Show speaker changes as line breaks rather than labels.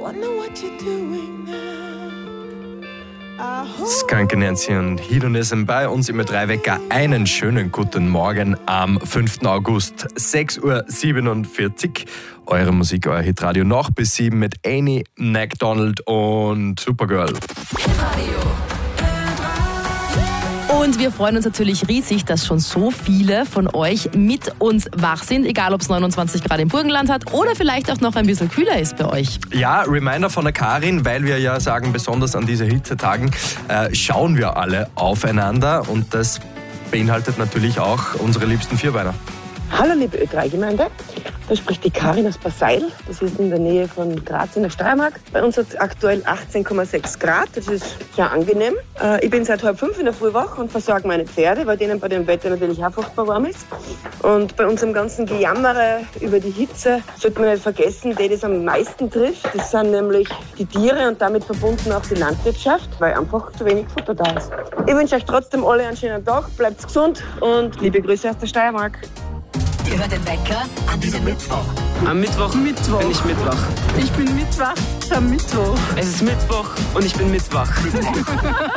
Skunky Nancy und Hedonism bei uns im 3-Wecker. Einen schönen guten Morgen am 5. August, 6.47 Uhr. Eure Musik, euer Hitradio noch bis 7 mit Annie MacDonald und Supergirl.
Und wir freuen uns natürlich riesig, dass schon so viele von euch mit uns wach sind, egal ob es 29 Grad im Burgenland hat oder vielleicht auch noch ein bisschen kühler ist bei euch.
Ja, Reminder von der Karin, weil wir ja sagen, besonders an diese Hitzetagen schauen wir alle aufeinander und das beinhaltet natürlich auch unsere liebsten Vierbeiner.
Hallo liebe Ö3-Gemeinde, da spricht die Karin aus Basseil, das ist in der Nähe von Graz in der Steiermark. Bei uns hat es aktuell 18,6 Grad, das ist sehr angenehm. Ich bin seit 4:30 in der Früh wach und versorge meine Pferde, weil denen bei dem Wetter natürlich auch furchtbar warm ist. Und bei unserem ganzen Gejammere über die Hitze sollte man nicht vergessen, die das am meisten trifft. Das sind nämlich die Tiere und damit verbunden auch die Landwirtschaft, weil einfach zu wenig Futter da ist. Ich wünsche euch trotzdem alle einen schönen Tag, bleibt gesund und liebe Grüße aus der Steiermark.
Ihr hört den Wecker an diesem Mittwoch.
Am Mittwoch bin ich Mittwoch.
Ich bin Mittwoch am Mittwoch.
Es ist Mittwoch und ich bin Mittwoch.